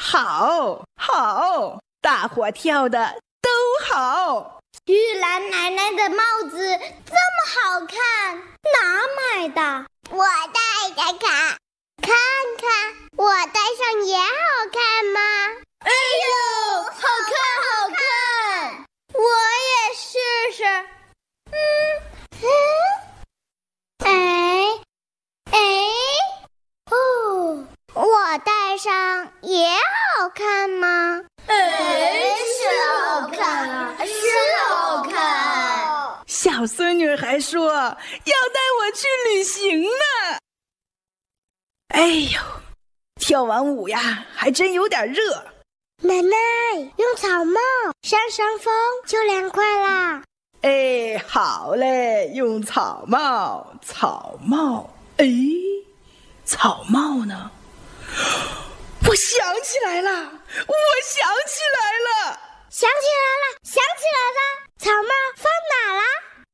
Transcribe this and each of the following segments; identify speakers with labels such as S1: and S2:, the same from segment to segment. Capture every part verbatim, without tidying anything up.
S1: 好，好，大伙跳的都好。
S2: 玉兰奶奶的帽子这么好看，哪买的？
S3: 我戴戴看，看看，我戴上也好看吗？
S2: 哎呦，好看，好看！我也试试。
S3: 嗯嗯，哎哎，哦，我戴上也好看吗？
S2: 哎，是好看啊，是好看。
S1: 小孙女还说要带我去旅行呢。哎呦，跳完舞呀，还真有点热。
S3: 奶奶，用草帽扇扇风就凉快啦。
S1: 哎，好嘞，用草帽，草帽。哎，草帽呢？我想起来了，我想起来了，
S3: 想起来了，想起来了，草帽放哪了？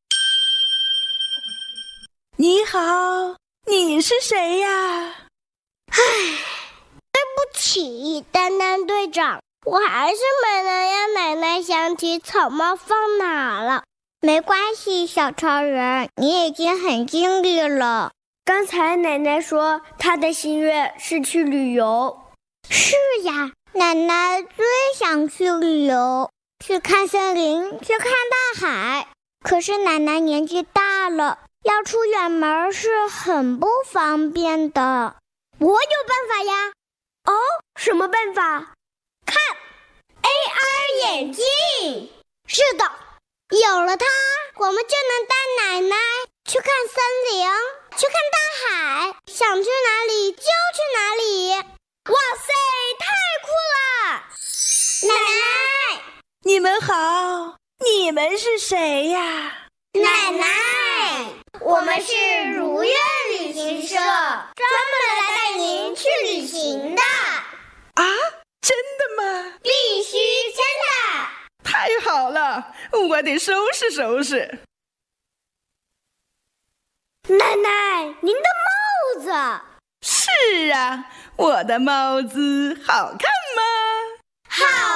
S1: 你好，你是谁呀？
S3: 唉，对不起，丹丹队长，我还是没能让奶奶想起草帽放哪了。没关系，小超人，你已经很尽力了。
S2: 刚才奶奶说她的心愿是去旅游。
S3: 是呀，奶奶最想去旅游，去看森林，去看大海。可是奶奶年纪大了，要出远门是很不方便的。我有办法呀！
S2: 哦，什么办法？
S3: 看 A R 眼镜。是的，有了它，我们就能带奶奶去看森林，去看大海，想去哪里就去哪里。
S2: 哇塞，太酷了！
S3: 奶奶，
S1: 你们好，你们是谁呀？
S3: 奶奶，我们是如愿旅行社，专门来带您去旅行的。
S1: 啊，真的吗？
S3: 必须真的！
S1: 太好了，我得收拾收拾。
S2: 奶奶，您的帽子。
S1: 是啊，我的帽子好看吗？
S3: 好